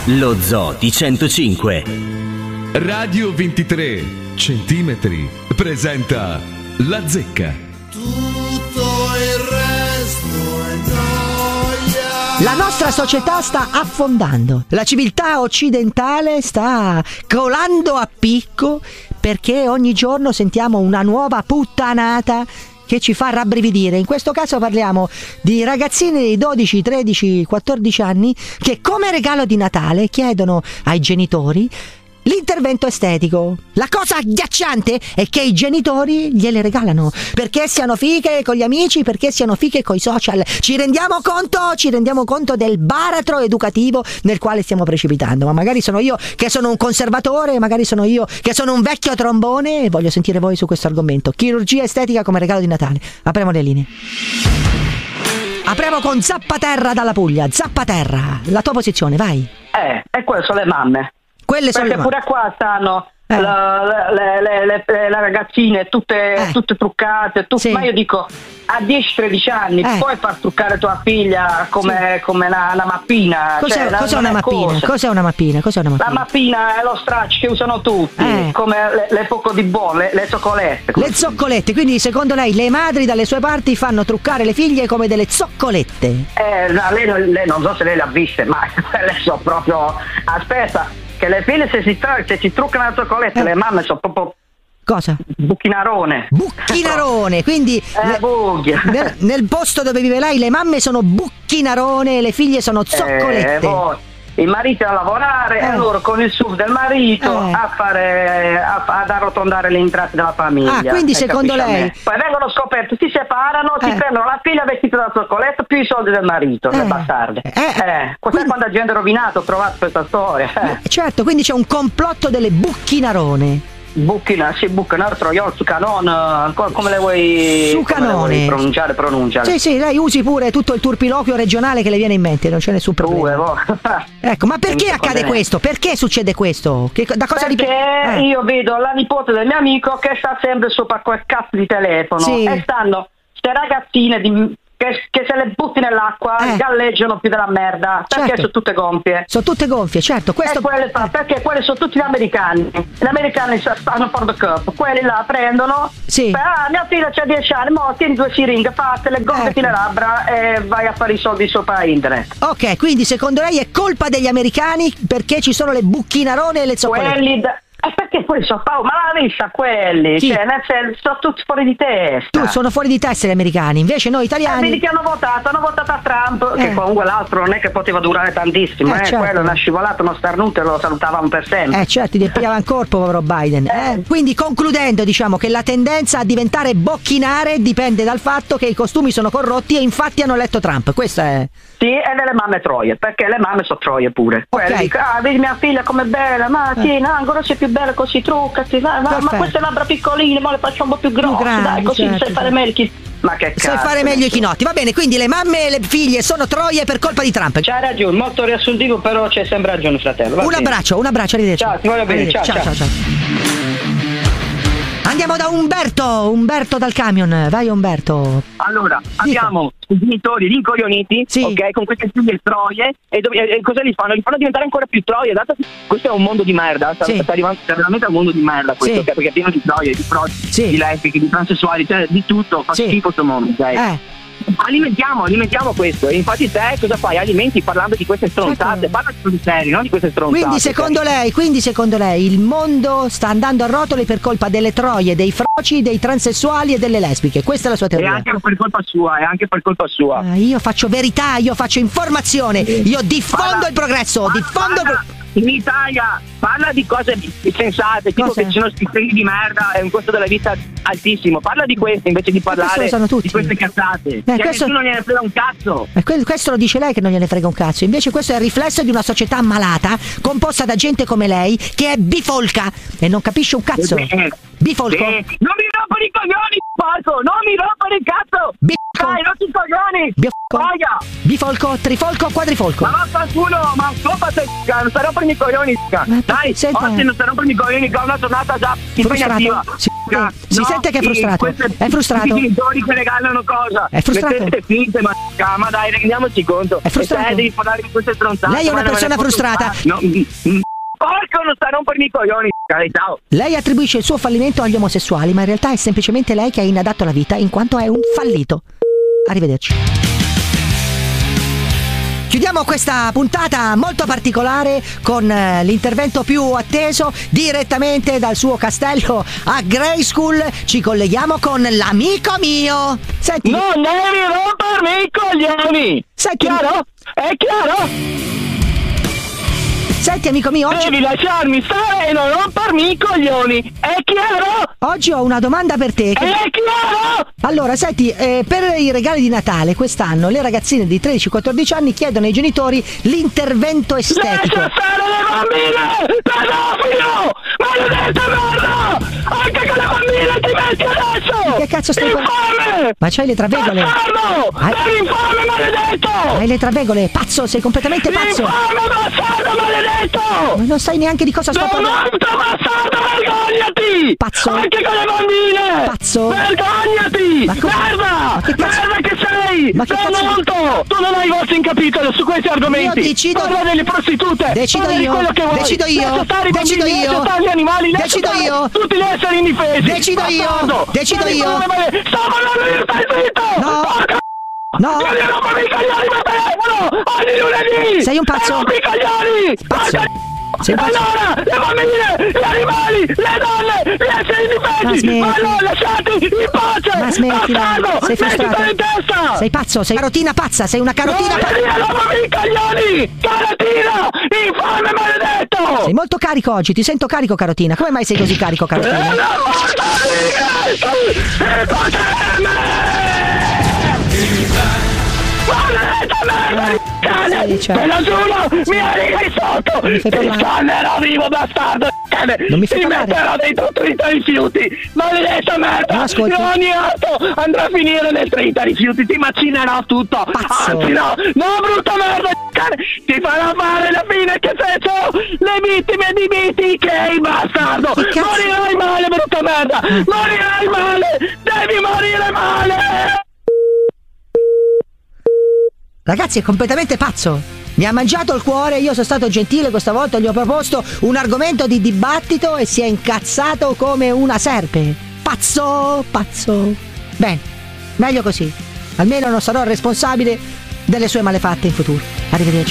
Lo Zoo di 105. Radio 23 centimetri presenta La Zecca. Tutto il resto è noia. La nostra società sta affondando. La civiltà occidentale sta colando a picco perché ogni giorno sentiamo una nuova puttanata che ci fa rabbrividire. In questo caso parliamo di ragazzini di 12, 13, 14 anni che come regalo di Natale chiedono ai genitori l'intervento estetico. La cosa agghiacciante è che i genitori gliele regalano perché siano fighe con gli amici, perché siano fighe coi social. Ci rendiamo conto del baratro educativo nel quale stiamo precipitando. Ma magari sono io che sono un conservatore, magari sono io che sono un vecchio trombone e voglio sentire voi su questo argomento. Chirurgia estetica come regalo di Natale. Apriamo le linee. Apriamo con Zappaterra dalla Puglia. Zappaterra, la tua posizione, vai. E quelle sono le mamme. Quelle sono perché le pure qua stanno le ragazzine tutte truccate, Sì. ma io dico a 10-13 anni puoi far truccare tua figlia come una mappina. Cos'è una mappina? Cos'è una mappina? La mappina è lo straccio che usano tutti, come le poco di buono, le zoccolette. Le zoccolette, quindi secondo lei le madri dalle sue parti fanno truccare le figlie come delle zoccolette? No, lei non so se lei l'ha viste, ma le so proprio. Aspetta, che le figlie se si truccano la zoccolette, le mamme sono proprio. Cosa? Bucchinarone, quindi nel posto dove vive lei le mamme sono bucchinarone e le figlie sono zoccolette. Il marito a lavorare e loro con il SUV del marito ad arrotondare le entrate della famiglia. Quindi secondo lei poi vengono scoperti, si separano, si prendono la figlia vestita da zoccoletto più i soldi del marito, le bastarde. Quindi, quando la gente è rovinato, ho trovato questa storia. Certo, quindi c'è un complotto delle bucchinarone. Bucchinar, troiol, su canon, come le vuoi, su canone pronunciare. Sì, lei usi pure tutto il turpiloquio regionale che le viene in mente, non c'è nessun problema. Ecco, ma perché accade questo? Perché succede questo? Da cosa perché io vedo la nipote del mio amico che sta sempre sopra quel cazzo di telefono e stanno ste ragazzine che se le butti nell'acqua galleggiano più della merda, perché sono tutte gonfie. Sono tutte gonfie, certo. Questo perché quelli sono tutti gli americani. Gli americani stanno for the cup, quelli là prendono. Mia figlia c'ha 10 anni, mo tieni 2 siringhe, fatele, gonfiati le labbra e vai a fare i soldi sopra internet. Ok, quindi secondo lei è colpa degli americani perché ci sono le bucchinarone e le zoccolette? Perché poi sono ma la vista quelli, sono tutti fuori di testa. Sono fuori di testa gli americani, invece noi italiani. Vedi che hanno votato a Trump, che comunque l'altro non è che poteva durare tantissimo, certo. Quello è una scivolata, uno starnuto e lo salutavamo per sempre. Certo, gli pigliava un corpo, povero Biden. Quindi concludendo, diciamo che la tendenza a diventare bocchinare dipende dal fatto che i costumi sono corrotti e infatti hanno eletto Trump. Questo è. Sì, e delle mamme troie, perché le mamme sono troie pure. Quelle dicono, vedi mia figlia com'è bella, ma tieni, ancora sei più bella così, truccati, ma queste labbra piccoline, ma le faccio un po' più grosse, dai, così sai fare meglio. Ma che cazzo. Sai fare meglio i chinotti, va bene, quindi le mamme e le figlie sono troie per colpa di Trump. C'hai ragione, molto riassuntivo, però c'è sempre ragione, fratello. Un abbraccio, arrivederci. Ciao, ti voglio bene, ciao. Andiamo da Umberto dal camion, vai Umberto. Allora, abbiamo i genitori rincoglioniti, con queste figlie troie, e cosa li fanno? Li fanno diventare ancora più troie, dato che questo è un mondo di merda, sta arrivando veramente a un mondo di merda questo, perché è pieno di troie, di frodi, di lesbiche, di transessuali, cioè di tutto, fa schifo questo mondo, Alimentiamo questo, e infatti te cosa fai? Alimenti parlando di queste stronzate, parla di cose serie, non di queste stronzate. Quindi secondo lei il mondo sta andando a rotoli per colpa delle troie, dei froci, dei transessuali e delle lesbiche, questa è la sua teoria? E anche per colpa sua, io faccio verità, io faccio informazione, io diffondo il progresso, in Italia parla di cose sensate, tipo che ci sono stipendi di merda e un costo della vita altissimo, parla di questo invece di parlare di queste cazzate, nessuno gliene frega un cazzo. Questo lo dice lei che non gliene frega un cazzo, invece questo è il riflesso di una società malata composta da gente come lei che è bifolca e non capisce un cazzo. Bifolco? Non mi rompo i coglioni, Porco, non mi rompere il cazzo! Dai, non ti coglioni! Bifolco, trifolco, quadrifolco. Ma vaffanculo, ma scoppate, non sta rompere i coglioni, dai, oggi non sta rompere i coglioni, che è una giornata già impegnativa. Si sente che è frustrato. È frustrato. I genitori che regalano cosa? È frustrato. Mettete finte, ma dai, rendiamoci conto. È frustrato. Devi parlare di queste stronzate. Lei è una persona frustrata. Porco, non sta rompermi i coglioni, ciao. Lei attribuisce il suo fallimento agli omosessuali, ma in realtà è semplicemente lei che ha inadatto la vita in quanto è un fallito. Arrivederci. Chiudiamo questa puntata molto particolare con l'intervento più atteso direttamente dal suo castello a Grayskull. Ci colleghiamo con l'amico mio. Senti. Non devi rompermi i coglioni. Senti. Chiaro? È chiaro? Senti amico mio, oggi devi lasciarmi stare e non rompermi i coglioni, è chiaro? Oggi ho una domanda per te. È chiaro? Allora, senti, per i regali di Natale quest'anno le ragazzine di 13-14 anni chiedono ai genitori l'intervento estetico. Lascia stare le bambine! Pedofilo! Maledetta merda! Anche con le bambine ti metti adesso! Che cazzo stai facendo? Infame! Ma c'hai le travegole? Bastardo! Sei infame, maledetto! Hai le travegole, pazzo, sei completamente pazzo! Infame, bastardo, maledetto! Ma non sai neanche di cosa sto parlando! Un altro bastardo, vergognati! Pazzo! Anche con le bambine! Pazzo! Vergognati! Merda! Merda che sei! Ma che cazzo? Molto! Tu non hai voce in capitolo su questi argomenti! Io decido! Parla delle prostitute! Decido Parla io! di quello che vuoi! Decido io! Lascia stare i Decido bambini, io! lascia stare gli animali! Decido io! Tutti gli esseri indifesi! Decido io! Decido io! Sto parlando di stai zitto! No! No! Io non rompo i coglioni per telefono! Ogni lunedì! Sei un pazzo! Rompi i coglioni! Pazzo! Sei un pazzo! Allora, le bambine, gli animali, le donne, gli esseri indifesi! Ma non lasciati in pace! Ma smettila! Bastardo! Sei frustrato! Mettitelo in testa! Sei pazzo! Sei carotina pazza! Sei una carotina pazza! Non rompimi i coglioni! Carotina! Infame maledetto! Sei molto carico oggi, ti sento carico carotina. Come mai sei così carico carotina? Te lo giuro, mi arrivi sotto! Il cane era vivo, bastardo! Non mi fai ti parlare. metterò dentro 30 rifiuti! Maledetta merda! Non Ogni atto andrà a finire nel 30 rifiuti, ti macinerò tutto! Pazzo. Anzi no! No, brutta merda! Cane. Ti farò fare la fine che fecero le vittime di BTK, bastardo! Morirai male, brutta merda! Morirai male! Devi morire male! Ragazzi, è completamente pazzo. Mi ha mangiato il cuore, io sono stato gentile questa volta, gli ho proposto un argomento di dibattito e si è incazzato come una serpe. Pazzo, pazzo. Bene, meglio così. Almeno non sarò responsabile delle sue malefatte in futuro. Arrivederci.